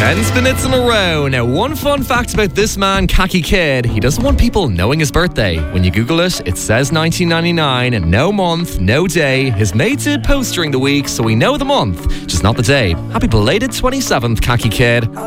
10 minutes in a row. Now, one fun fact about this man, Khaki Kid, he doesn't want people knowing his birthday. When you Google it, it says 1999, and no month, no day. His mates did post during the week, so we know the month, just not the day. Happy belated 27th, Khaki Kid.